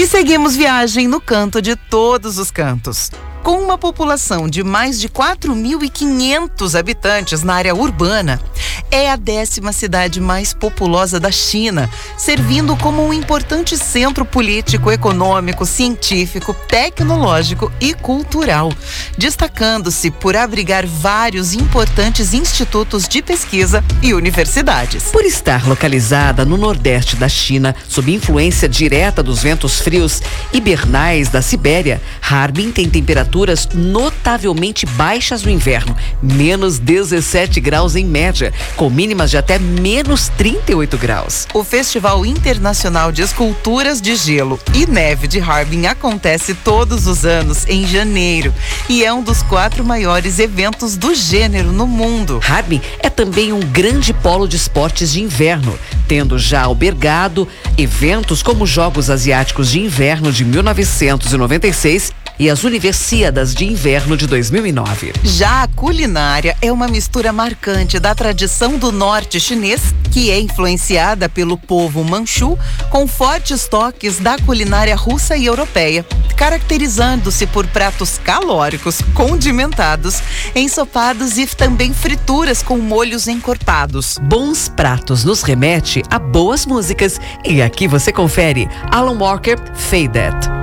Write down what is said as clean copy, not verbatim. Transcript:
E seguimos viagem no canto de todos os cantos. Com uma população de mais de 4.500 habitantes na área urbana, é a 10ª cidade mais populosa da China, servindo como um importante centro político, econômico, científico, tecnológico e cultural, destacando-se por abrigar vários importantes institutos de pesquisa e universidades. Por estar localizada no nordeste da China, sob influência direta dos ventos frios hibernais da Sibéria, Harbin tem temperaturas notavelmente baixas no inverno, menos 17 graus em média, com mínimas de até menos 38 graus. O Festival Internacional de Esculturas de Gelo e Neve de Harbin acontece todos os anos em janeiro e é um dos 4 maiores eventos do gênero no mundo. Harbin é também um grande polo de esportes de inverno, tendo já albergado eventos como os Jogos Asiáticos de Inverno de 1996 e as Universiadas de Inverno de 2009. Já a culinária é uma mistura marcante da tradição do norte chinês, que é influenciada pelo povo manchu, com fortes toques da culinária russa e europeia, caracterizando-se por pratos calóricos, condimentados, ensopados e também frituras com molhos encorpados. Bons pratos nos remete a boas músicas e aqui você confere Alan Walker, Faded.